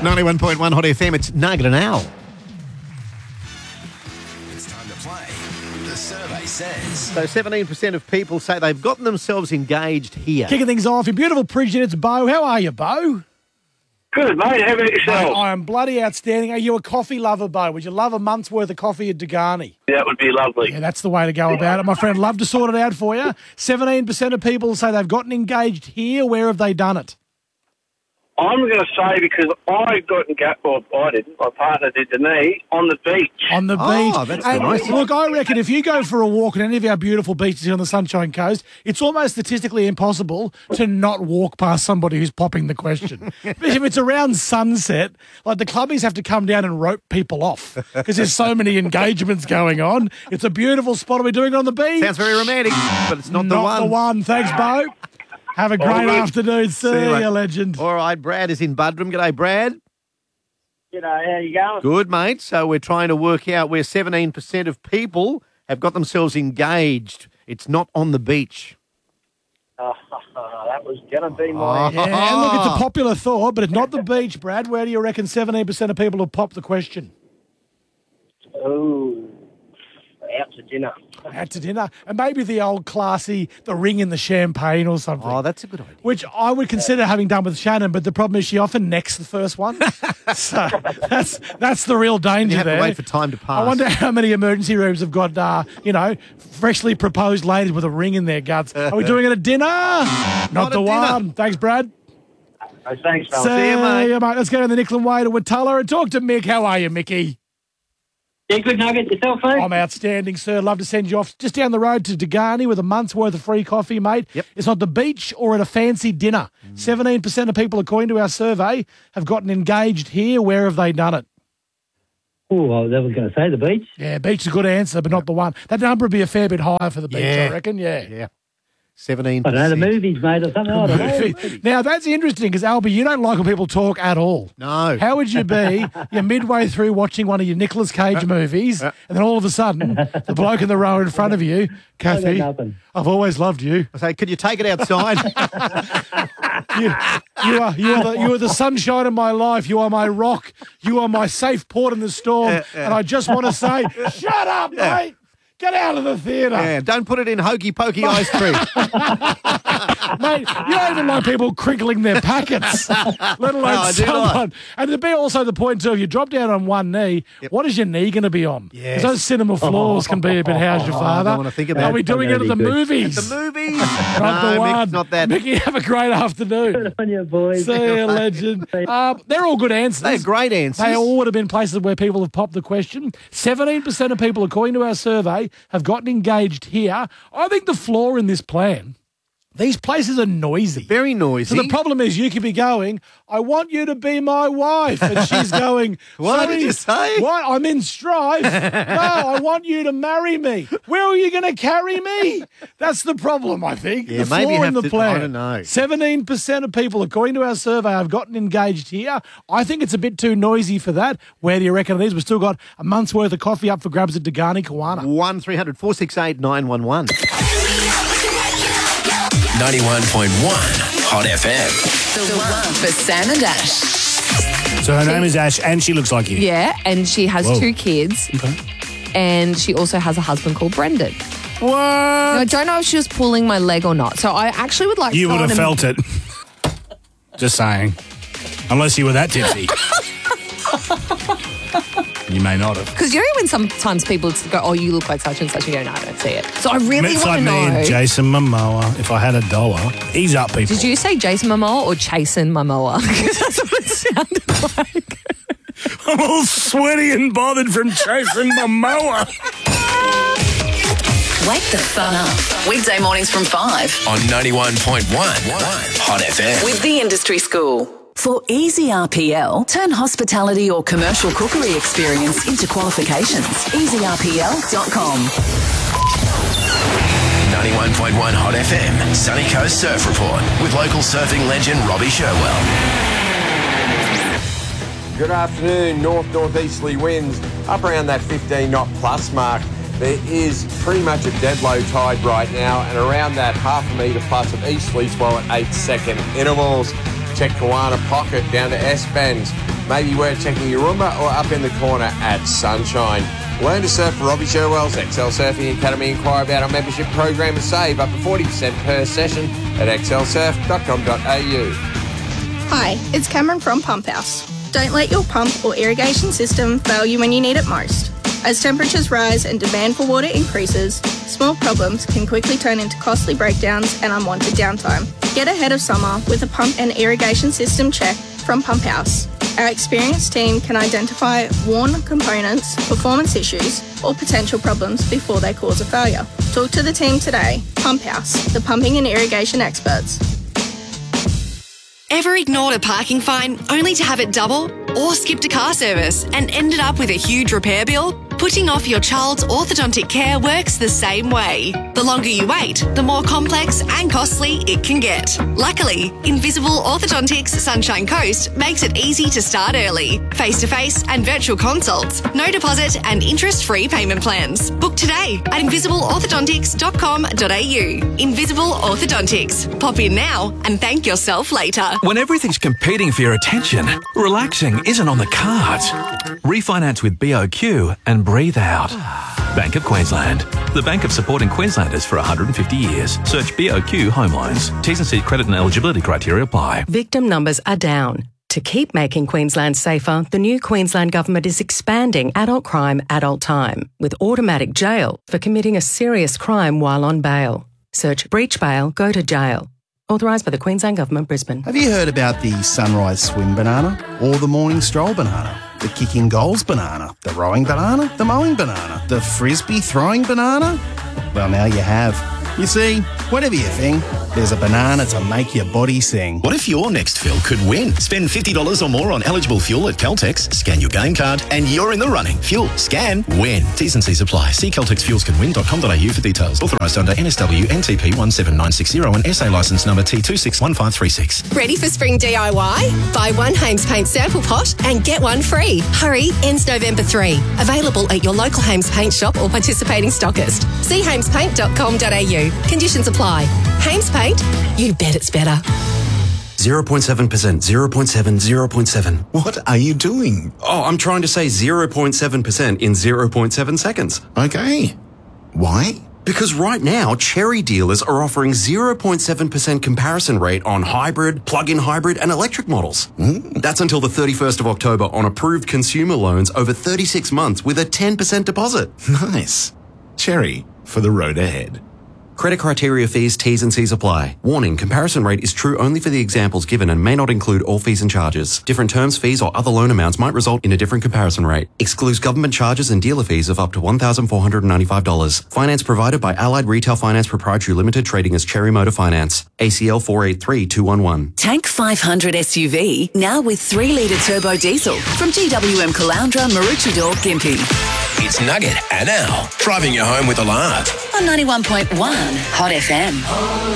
91.1 Hot FM, it's Nugget and Owl. It's time to play. The survey says. So 17% of people say they've gotten themselves engaged here. Kicking things off, your beautiful Bridget, it's Bo. How are you, Bo? Good, mate. How about yourself? I am bloody outstanding. Are you a coffee lover, Bo? Would you love a month's worth of coffee at Degani? That would be lovely. Yeah, that's the way to go about it, my friend. Love to sort it out for you. 17% of people say they've gotten engaged here. Where have they done it? I'm going to say, because I got engaged, well, I didn't, my partner did to me, on the beach. On the Oh, beach. that's And nice. Look, I reckon if you go for a walk on any of our beautiful beaches here on the Sunshine Coast, it's almost statistically impossible to not walk past somebody who's popping the question. But if it's around sunset, like the clubbies have to come down and rope people off because there's so many engagements going on. It's a beautiful spot. Are we doing it on the beach? Sounds very romantic, but it's not the one. Not the one. Thanks, Bo. Have a great afternoon. See mate. you, legend. All right, Brad is in Budrum. G'day, Brad. G'day, how you going? Good, mate. So we're trying to work out where 17% of people have got themselves engaged. It's not on the beach. That was going to be my... Yeah, and look, it's a popular thought, but it's not the beach, Brad. Where do you reckon 17% of people have popped the question? Oh, out to dinner. Out to dinner. And maybe the old classy, the ring in the champagne or something. Oh, that's a good idea. Which I would consider having done with Shannon, but the problem is she often necks the first one. So that's the real danger You have there. to wait for time to pass. I wonder how many emergency rooms have got, freshly proposed ladies with a ring in their guts. Are we doing it at dinner? Not the at dinner. one. Thanks, Brad. Oh, thanks, fella. See you, mate. Let's go to the Nicklin Way to Wattulla and talk to Mick. How are you, Mickey? Yeah, good nugget. Yourself, mate? I'm outstanding, sir. Love to send you off just down the road to Degani with a month's worth of free coffee, mate. Yep. It's not the beach or at a fancy dinner. 17% of people, according to our survey, have gotten engaged here. Where have they done it? Oh, I was going to say the beach. Yeah, beach is a good answer, but not the one. That number would be a fair bit higher for the beach, Yeah. I reckon. Yeah. Yeah. 17%. I don't know, the movies, mate, or something. I don't know. Now, that's interesting because, Albie, you don't like when people talk at all. No. How would you be? You're midway through watching one of your Nicolas Cage movies, and then all of a sudden, the bloke in the row in front of you, Kathy, nothing. I've always loved you. I say, could you take it outside? You are the sunshine of my life. You are my rock. You are my safe port in the storm. And I just want to say, shut up, mate. Get out of the theatre. Yeah, don't put it in hokey pokey ice cream. Mate, you don't even like people crinkling their packets, let alone I do someone. not. And to be also the point too, if you drop down on one knee, what is your knee going to be on? Yes. Because those cinema floors can be a bit, how's your father? I don't want to think about Are we it. doing it at the That'd be good. movies? The movies? Not no, the Mick, one. not that. Mickey, have a great afternoon. On your boys. See you, legend. They're all good answers. They're great answers. They all would have been places where people have popped the question. 17% of people, according to our survey, have gotten engaged here. I think the flaw in this plan, these places are noisy. Very noisy. So the problem is you could be going, I want you to be my wife. And she's going, What "Sorry, did you say?" What? I'm in strife. No, I want you to marry me. Where are you going to carry me? That's the problem, I think. Yeah, the maybe flaw have in the to- plan. I don't know. 17% of people, according to our survey, have gotten engaged here. I think it's a bit too noisy for that. Where do you reckon it is? We've still got a month's worth of coffee up for grabs at Degani Kawana. 1300 468 911. 91.1 Hot FM. The one for Sam and Ash. So her name is Ash, and she looks like you. Yeah, and she has Whoa. 2 kids. And she also has a husband called Brendan. What? Now, I don't know if she was pulling my leg or not. So I actually would like You would someone have felt it. Just saying. Unless you were that tipsy. You may not have. Because you know when sometimes people go, oh, you look like such and such, and you go, no, I don't see it. So I really It's want like to me know. and Jason Momoa. If I had $1, ease up, people. Did you say Jason Momoa or Chasen Momoa? Because that's what it sounded like. I'm all sweaty and bothered from chasing Momoa. Wake the fun up. Weekday mornings from 5 On 91.1 Hot FM. with the Industry School. For easy RPL, turn hospitality or commercial cookery experience into qualifications. EasyRPL.com. 91.1 Hot FM. Sunny Coast Surf Report with local surfing legend Robbie Sherwell. Good afternoon. North-northeasterly winds up around that 15 knot plus mark. There is pretty much a dead low tide right now, and around that half a metre plus of easterly swell at 8-second intervals. Check Kawana Pocket down to S-Bends. maybe worth checking your Roomba or up in the corner at Sunshine. Learn to surf for Robbie Sherwell's XL Surfing Academy. Inquire about our membership program and save up to 40% per session at xlsurf.com.au. Hi, it's Cameron from Pump House. Don't let your pump or irrigation system fail you when you need it most. As temperatures rise and demand for water increases, small problems can quickly turn into costly breakdowns and unwanted downtime. Get ahead of summer with a pump and irrigation system check from Pump House. Our experienced team can identify worn components, performance issues, or potential problems before they cause a failure. Talk to the team today. Pump House, the pumping and irrigation experts. Ever ignored a parking fine only to have it double? Or skipped a car service and ended up with a huge repair bill? Putting off your child's orthodontic care works the same way. The longer you wait, the more complex and costly it can get. Luckily, Invisible Orthodontics Sunshine Coast makes it easy to start early. Face-to-face and virtual consults, no deposit and interest-free payment plans. Book today at invisibleorthodontics.com.au. Invisible Orthodontics. Pop in now and thank yourself later. When everything's competing for your attention, relaxing isn't on the cards. Refinance with BOQ and breathe out. Bank of Queensland. The bank of supporting Queenslanders for 150 years. Search BOQ Home Loans. T's and C's credit and eligibility criteria apply. Victim numbers are down. To keep making Queensland safer, the new Queensland Government is expanding adult crime, adult time, with automatic jail for committing a serious crime while on bail. Search breach bail, go to jail. Authorised by the Queensland Government, Brisbane. Have you heard about the sunrise swim banana or the morning stroll banana? The kicking goals banana, the rowing banana, the mowing banana, the frisbee throwing banana? Well, now you have. You see, whatever you think, there's a banana to make your body sing. What if your next fill could win? Spend $50 or more on eligible fuel at Caltex, scan your game card, and you're in the running. Fuel, scan, win. T's and C's apply. See caltexfuelscanwin.com.au for details. Authorised under NSW NTP 17960 and SA licence number T261536. Ready for spring DIY? Buy one Hames Paint sample pot and get one free. Hurry, ends November 3. Available at your local Hames Paint shop or participating stockist. See hamespaint.com.au. Conditions apply. Hames Paint, you bet it's better. 0.7%, 0.7, 0.7. What are you doing? Oh, I'm trying to say 0.7% in 0.7 seconds. Okay. Why? Because right now, Cherry dealers are offering 0.7% comparison rate on hybrid, plug-in hybrid and electric models. That's until the 31st of October on approved consumer loans over 36 months with a 10% deposit. Nice. Cherry, for the road ahead. Credit criteria, fees, T's and C's apply. Warning, comparison rate is true only for the examples given and may not include all fees and charges. Different terms, fees or other loan amounts might result in a different comparison rate. Excludes government charges and dealer fees of up to $1,495. Finance provided by Allied Retail Finance Proprietary Limited, trading as Cherry Motor Finance. ACL 483211. Tank 500 SUV, now with 3-litre turbo diesel from GWM Caloundra, Maroochydore, Gympie. It's Nugget and Al, driving you home with a laugh. On 91.1 Hot FM.